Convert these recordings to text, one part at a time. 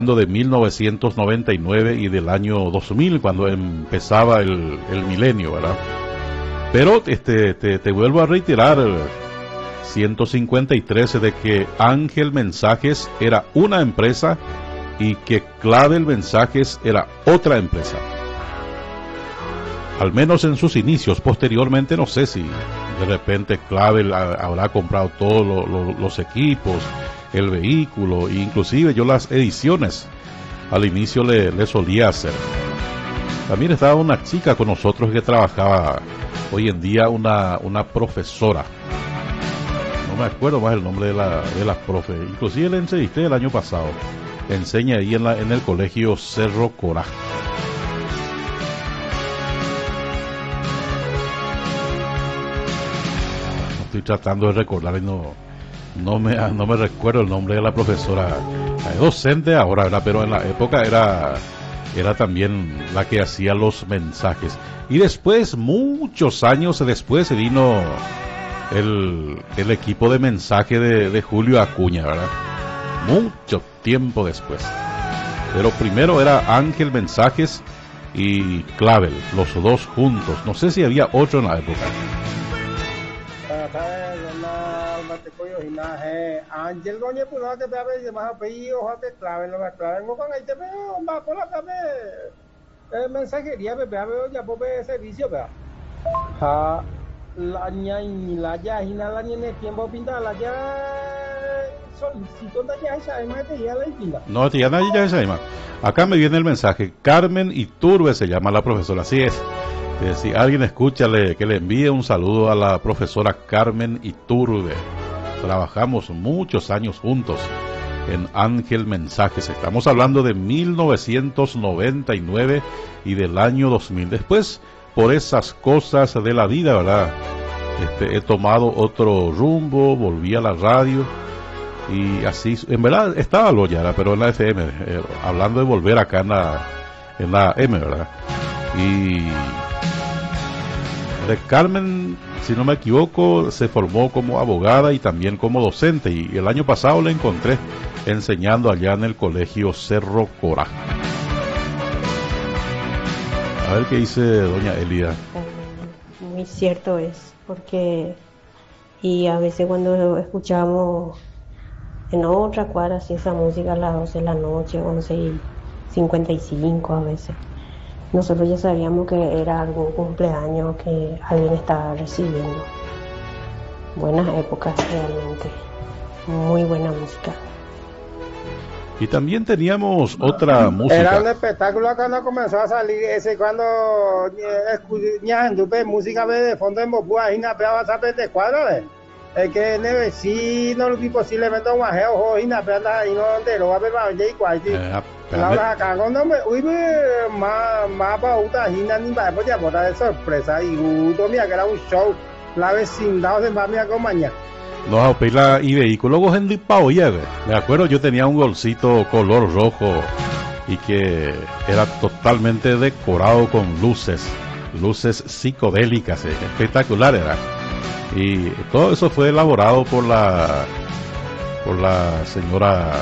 de 1999 y del año 2000, cuando empezaba el milenio, ¿verdad? Pero te vuelvo a reiterar, 153, de que Ángel Mensajes era una empresa y que Clavel Mensajes era otra empresa. Al menos en sus inicios. Posteriormente no sé si de repente Clavel habrá comprado todos los equipos, el vehículo, e inclusive yo las ediciones al inicio le solía hacer. También estaba una chica con nosotros que trabajaba hoy en día, una profesora. No me acuerdo más el nombre de la profe. Inclusive le entrevisté el año pasado. Enseña ahí en el colegio Cerro Corá. Estoy tratando de recordar y no me recuerdo el nombre de la profesora. Es docente ahora, ¿verdad? Pero en la época era también la que hacía los mensajes. Y después, muchos años después, se vino el equipo de mensaje de Julio Acuña, ¿verdad? Mucho tiempo después. Pero primero era Ángel Mensajes y Clavel, los dos juntos. No sé si había otro en la época. Angel gonya puno te babe de más apellido hote Clavel lo Clavel no con ahí te veo va por la cabe mensajería be babe ya pobe servicio ba ha la ñai la ya hina la ni tiempo pinta la ya solicito ya esa más te ya la pinta no te ya esa más. Acá me viene el mensaje. Carmen Iturbe se llama la profesora, así es. Si alguien escucha, que le envíe un saludo a la profesora Carmen Iturbe. Trabajamos muchos años juntos en Ángel Mensajes. Estamos hablando de 1999 y del año 2000. Después, por esas cosas de la vida, ¿verdad? He tomado otro rumbo, volví a la radio y así, en verdad estaba Loyara, pero en la FM, hablando de volver acá en la M, ¿verdad? Y de Carmen, si no me equivoco, se formó como abogada y también como docente, y el año pasado la encontré enseñando allá en el colegio Cerro Corá. A ver qué dice doña Elida. Muy cierto es, porque y a veces cuando escuchamos en otra cuadra así esa música a las 12 de la noche, 11:55 a veces, nosotros ya sabíamos que era algún cumpleaños que alguien estaba recibiendo. Buenas épocas realmente, muy buena música. Y también teníamos otra música. Era un espectáculo cuando comenzó a salir ese, cuando ñajandupe música de fondo en Bopúa, y napeaba a saber de cuadro, es que en el vecino lo que posiblemente un ajeo, y napeaba ahí no entero, va a ver más y cuál. La acá cuando me uy más pauta hina ni va a botar de sorpresa y mira que era un show, la vecindad se va a mi acompañar. No, pela y vehículos en Lipao, ya me acuerdo, yo tenía un golcito color rojo y que era totalmente decorado con luces psicodélicas, espectacular era. Y todo eso fue elaborado por la señora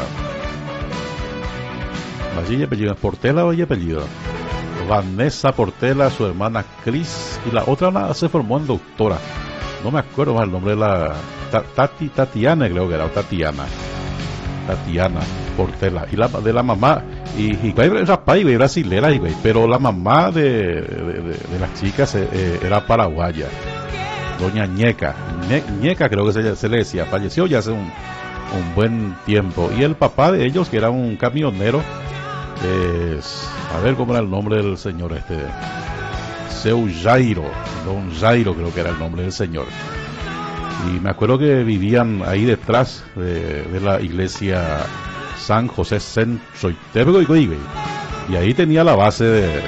Portela o apellido Vanessa Portela, su hermana Cris, y la otra se formó en doctora, no me acuerdo más el nombre de la Tatiana, creo que era, o Tatiana Portela, y de la mamá, y era país brasilera, pero la mamá de las chicas era paraguaya, doña Ñeca creo que se le decía, falleció ya hace un buen tiempo, y el papá de ellos, que era un camionero, a ver cómo era el nombre del señor, Seu Jairo, don Jairo creo que era el nombre del señor. Y me acuerdo que vivían ahí detrás de la iglesia San José Soitebgo y ahí tenía la base de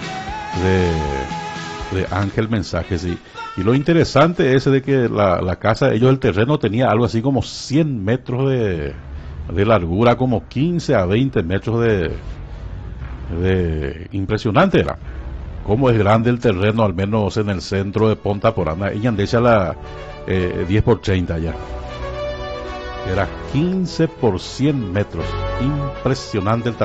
Ángel Mensajes. Y lo interesante es de que la casa de ellos, el terreno tenía algo así como 100 metros de largura, como 15 a 20 metros de impresionante era. Cómo es grande el terreno, al menos en el centro de Ponta Porana, y andecha la 10 por 30 ya. Era 15 por 100 metros. Impresionante el